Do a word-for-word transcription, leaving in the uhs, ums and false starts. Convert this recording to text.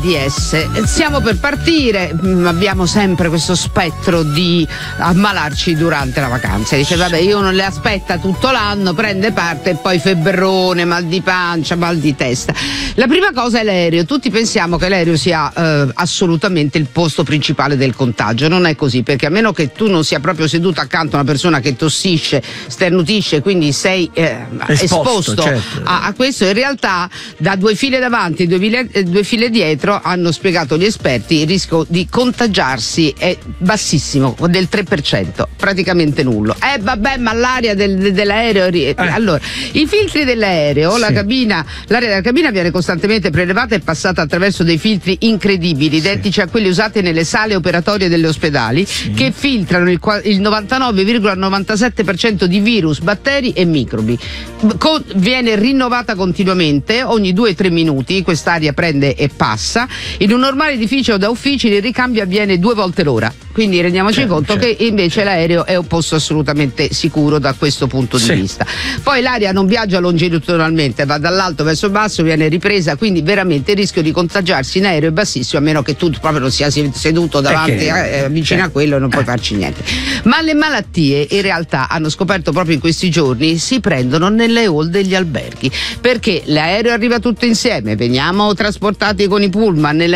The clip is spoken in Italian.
AIDS. Siamo per partire, abbiamo sempre questo spettro di ammalarci durante la vacanza. Dice vabbè, io non le aspetta tutto l'anno, prende parte e poi febbrone, mal di pancia, mal di testa. La prima cosa è l'aereo. Tutti pensiamo che l'aereo sia eh, assolutamente il posto principale del contagio. Non è così, perché a meno che tu non sia proprio seduto accanto a una persona che tossisce, sternutisce, quindi sei eh, esposto, esposto certo. a, a questo, in realtà da due file davanti e due file, eh, due file dietro hanno spiegato gli esperti il rischio di contagiarsi è bassissimo, del tre per cento, praticamente nullo. Eh vabbè, ma l'aria del, dell'aereo eh. allora, i filtri dell'aereo, sì. la cabina, l'aria della cabina viene costantemente prelevata e passata attraverso dei filtri incredibili, sì. identici a quelli usati nelle sale operatorie degli ospedali, sì. che filtrano il, il novantanove virgola novantasette per cento di virus, batteri e microbi. Con, viene rinnovata continuamente ogni due o tre minuti, quest'aria prende e passa. In un normale edificio da uffici il ricambio avviene due volte l'ora, quindi rendiamoci certo, conto certo. che invece l'aereo è un posto assolutamente sicuro da questo punto di sì. vista. Poi l'aria non viaggia longitudinalmente, va dall'alto verso il basso, viene ripresa, quindi veramente il rischio di contagiarsi in aereo è bassissimo, a meno che tu proprio non sia seduto davanti eh, vicino certo. a quello e non puoi farci niente. Ma le malattie in realtà, hanno scoperto proprio in questi giorni, si prendono nelle hall degli alberghi, perché l'aereo arriva tutto insieme, veniamo trasportati con i pullman nelle